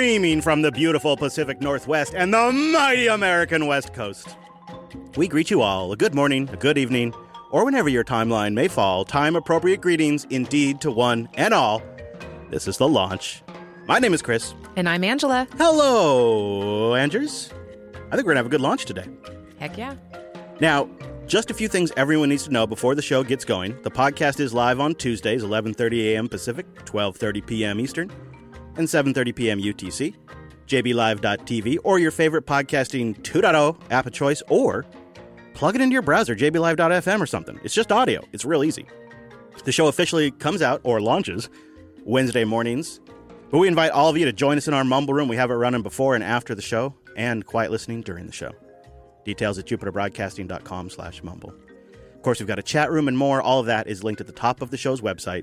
streaming from the beautiful Pacific Northwest and the mighty American West Coast. We greet you all a good morning, a good evening, or whenever your timeline may fall, time-appropriate greetings indeed to one and all. This is The Launch. My name is Chris. And I'm Angela. Hello, Andrews. I think we're going to have a good launch today. Heck yeah. Now, just a few things everyone needs to know before the show gets going. The podcast is live on Tuesdays, 11:30 a.m. Pacific, 12:30 p.m. Eastern, and 7:30 p.m. UTC. JBLive.tv or your favorite podcasting 2.0 app of choice, or plug it into your browser, jblive.fm or something. It's just audio. It's real easy. The show officially comes out, or launches, Wednesday mornings. But we invite all of you to join us in our Mumble Room. We have it running before and after the show, and quiet listening during the show. Details at jupiterbroadcasting.com/mumble. Of course, we've got a chat room and more. All of that is linked at the top of the show's website,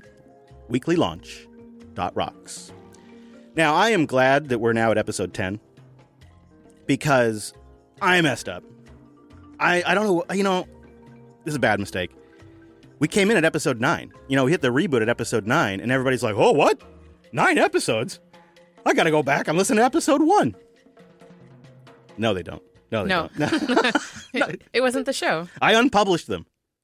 weeklylaunch.rocks. Now, I am glad that we're now at episode 10, because I messed up. I don't know, this is a bad mistake. We came in at episode 9. We hit the reboot at episode 9, and everybody's like, oh, what? 9 episodes? I got to go back and listen to episode 1. No, they don't. No, they don't. It wasn't the show. I unpublished them.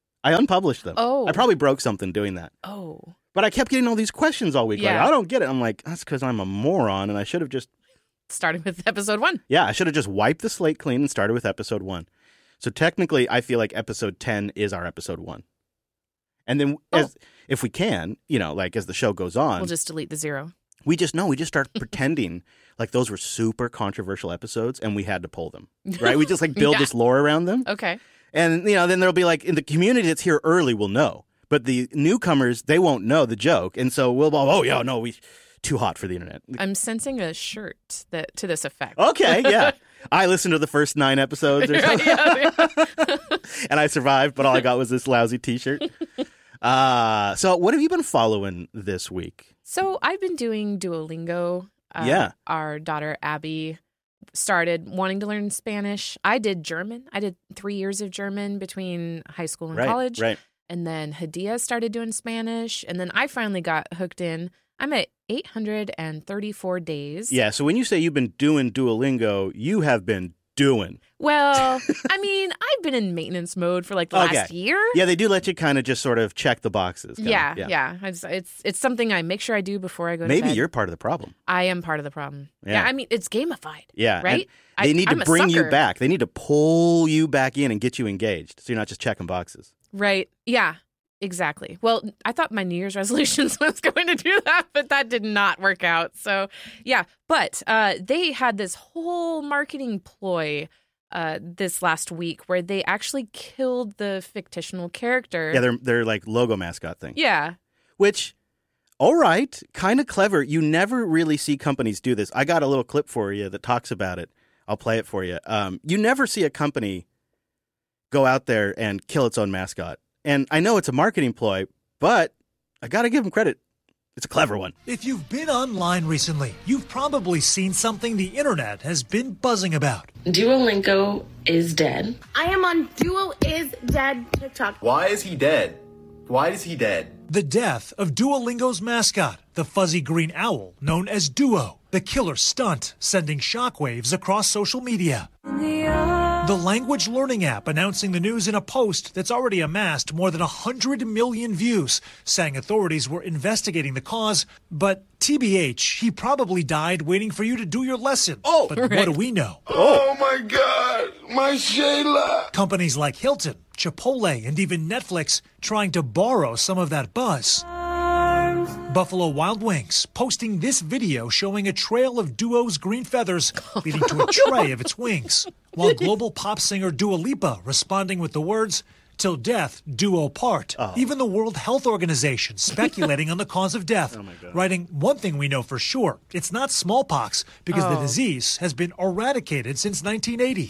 Oh. I probably broke something doing that. Oh. But I kept getting all these questions all week. Yeah. Like, I don't get it. I'm like, that's because I'm a moron, and I should have just... Starting with episode 1. Yeah, I should have just wiped the slate clean and started with episode 1. So technically, I feel like episode 10 is our episode 1. And then if we can, as the show goes on... We'll just delete the 0. We just start pretending like those were super controversial episodes and we had to pull them, right? We just build this lore around them. Okay. And, then there'll be in the community that's here early will know. But the newcomers, they won't know the joke. And so we'll we too hot for the internet. I'm sensing a shirt to this effect. Okay, yeah. I listened to the first 9 episodes or something. Yeah. And I survived, but all I got was this lousy t-shirt. So what have you been following this week? So I've been doing Duolingo. Our daughter, Abby, started wanting to learn Spanish. I did German. I did 3 years of German between high school and college. Right. And then Hadia started doing Spanish. And then I finally got hooked in. I'm at 834 days. Yeah, so when you say you've been doing Duolingo, you have been doing. Well, I've been in maintenance mode for the last year. Yeah, they do let you kind of just sort of check the boxes. Yeah. It's something I make sure I do before I go to bed. Maybe you're part of the problem. I am part of the problem. Yeah, it's gamified. Yeah. Right? They need to bring you sucker. back. They need to pull you back in and get you engaged so you're not just checking boxes. Right. Yeah, exactly. Well, I thought my New Year's resolutions was going to do that, but that did not work out. So, yeah. But they had this whole marketing ploy this last week where they actually killed the fictional character. Yeah, their logo mascot thing. Yeah. Which, all right, kind of clever. You never really see companies do this. I got a little clip for you that talks about it. I'll play it for you. You never see a company go out there and kill its own mascot. And I know it's a marketing ploy, but I got to give them credit. It's a clever one. If you've been online recently, you've probably seen something the internet has been buzzing about. Duolingo is dead. I am on Duo is Dead TikTok. Why is he dead? Why is he dead? The death of Duolingo's mascot, the fuzzy green owl known as Duo, the killer stunt sending shockwaves across social media. The language learning app announcing the news in a post that's already amassed more than 100 million views, saying authorities were investigating the cause, but TBH, he probably died waiting for you to do your lesson. Oh, but what do we know? Oh my God, my Shayla! Companies like Hilton, Chipotle, and even Netflix trying to borrow some of that buzz. Buffalo Wild Wings posting this video showing a trail of Duo's green feathers leading to a tray of its wings, while global pop singer Dua Lipa responding with the words, "Till death do all part." Even the World Health Organization speculating on the cause of death, writing, "One thing we know for sure, it's not smallpox because the disease has been eradicated since 1980.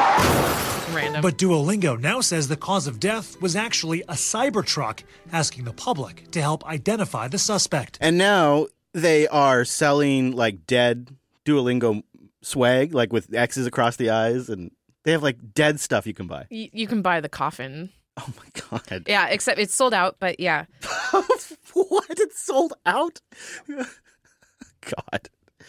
Random. But Duolingo now says the cause of death was actually a Cybertruck, asking the public to help identify the suspect. And now they are selling dead Duolingo swag, with X's across the eyes, and they have dead stuff you can buy. You can buy the coffin. Oh my God. Yeah, except it's sold out, but yeah. What? It's sold out? God.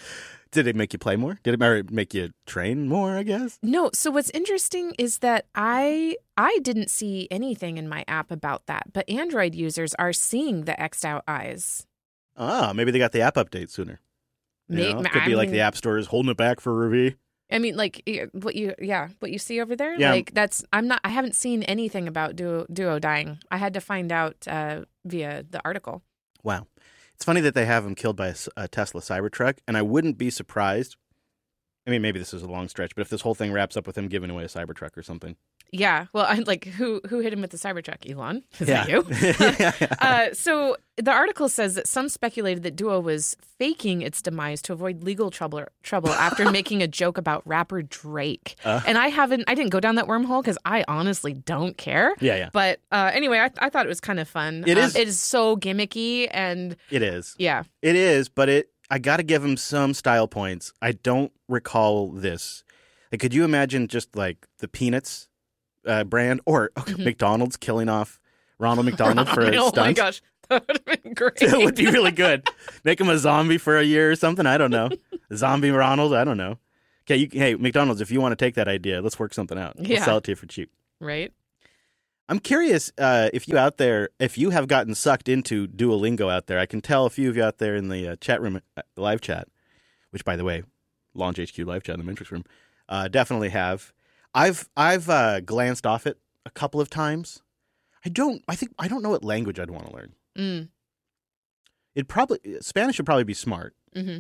Did it make you play more? Did it make you train more, I guess? No. So what's interesting is that I didn't see anything in my app about that, but Android users are seeing the X'd out eyes. Ah, maybe they got the app update sooner. Could be like the App Store is holding it back for a review. I mean, like what you see over there. Yeah. Like I haven't seen anything about Duo dying. I had to find out via the article. Wow. It's funny that they have him killed by a Tesla Cybertruck, and I wouldn't be surprised. I mean, maybe this is a long stretch, but if this whole thing wraps up with him giving away a Cybertruck or something. Yeah. Well, I'm like, who hit him with the Cybertruck? Elon? Is Yeah. that you? So the article says that some speculated that Duo was faking its demise to avoid legal trouble after making a joke about rapper Drake. And I didn't go down that wormhole because I honestly don't care. Yeah. But anyway, I thought it was kind of fun. It is. It is so gimmicky and It is. yeah. It is, but I got to give him some style points. I don't recall this. Like, could you imagine just like the Peanuts brand or McDonald's killing off Ronald McDonald for a stunt? Oh my gosh, that would have been great. It would be really good. Make him a zombie for a year or something. I don't know. Zombie Ronald. I don't know. Okay, hey McDonald's, if you want to take that idea, let's work something out. Yeah. We'll sell it to you for cheap. Right? I'm curious if you have gotten sucked into Duolingo out there. I can tell a few of you out there in the chat room, live chat, which, by the way, Launch HQ live chat in the Matrix room, definitely have. I've glanced off it a couple of times. I don't know what language I'd want to learn. Spanish would probably be smart,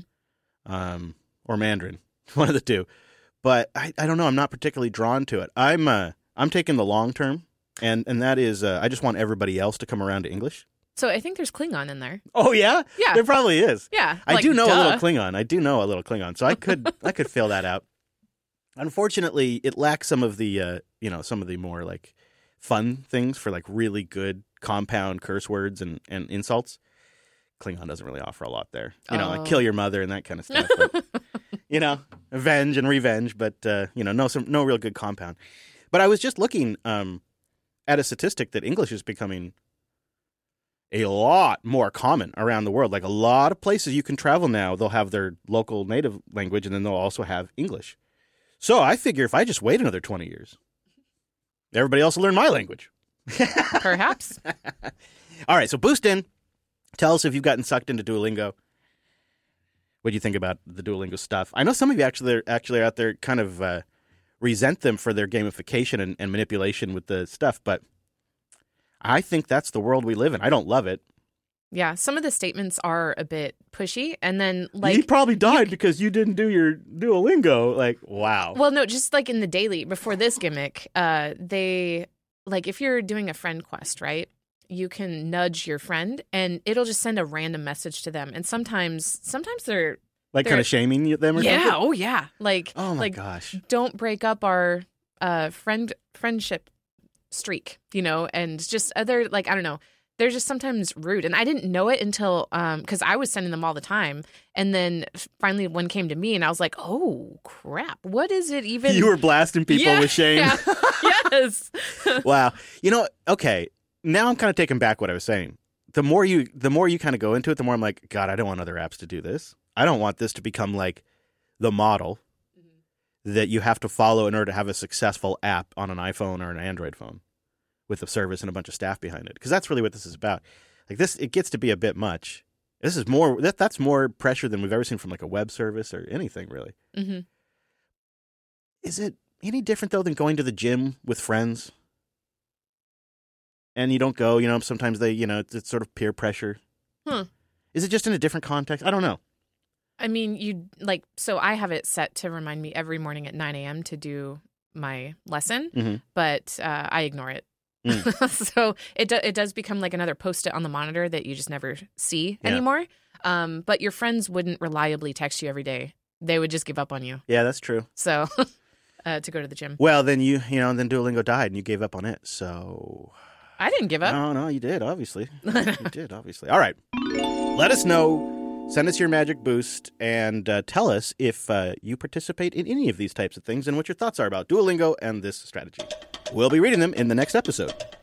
or Mandarin, one of the two. But I don't know. I'm not particularly drawn to it. I'm taking the long term. And that is, I just want everybody else to come around to English. So I think there's Klingon in there. Oh yeah, Yeah. there probably is. Yeah, I do know duh. a little Klingon. So I could fill that out. Unfortunately, it lacks some of the more like fun things for like really good compound curse words and insults. Klingon doesn't really offer a lot there. Like kill your mother and that kind of stuff. But, avenge and revenge, but no real good compound. But I was just looking at a statistic that English is becoming a lot more common around the world. Like a lot of places you can travel now, they'll have their local native language, and then they'll also have English. So I figure if I just wait another 20 years, everybody else will learn my language. Perhaps. All right, so boost in. Tell us if you've gotten sucked into Duolingo. What do you think about the Duolingo stuff? I know some of you actually are out there kind of resent them for their gamification and manipulation with the stuff, but I think that's the world we live in. I don't love it. Yeah, some of the statements are a bit pushy, and then like he probably died because you didn't do your Duolingo. Like, wow. Well, no, just like in the daily before this gimmick, they like if you're doing a friend quest, right? You can nudge your friend, and it'll just send a random message to them. And sometimes they're like kind of shaming them or something. Yeah, oh yeah, like oh my like, gosh, don't break up our friendship streak, and just other like I don't know. They're just sometimes rude. And I didn't know it until, because I was sending them all the time. And then finally one came to me and I was like, oh, crap. What is it even? You were blasting people with shame. Yeah. Yes. Wow. Okay. Now I'm kind of taking back what I was saying. The more you kind of go into it, the more I'm like, God, I don't want other apps to do this. I don't want this to become like the model that you have to follow in order to have a successful app on an iPhone or an Android phone with a service and a bunch of staff behind it. Because that's really what this is about. Like this, it gets to be a bit much. This is more, that's more pressure than we've ever seen from like a web service or anything really. Mm-hmm. Is it any different though than going to the gym with friends? And you don't go, sometimes they, it's sort of peer pressure. Is it just in a different context? I don't know. I mean, so I have it set to remind me every morning at 9 a.m. to do my lesson, but I ignore it. So it does become like another Post-it on the monitor that you just never see anymore. But your friends wouldn't reliably text you every day. They would just give up on you. Yeah, that's true. So to go to the gym. Well, then then Duolingo died and you gave up on it. So I didn't give up. No, you did, obviously. You did, obviously. All right. Let us know. Send us your magic boost and tell us if you participate in any of these types of things and what your thoughts are about Duolingo and this strategy. We'll be reading them in the next episode.